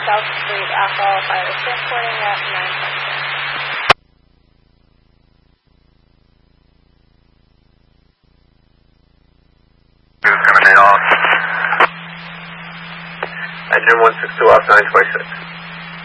South Street, Athol, Fire transporting at 926. Engine 162 off 926.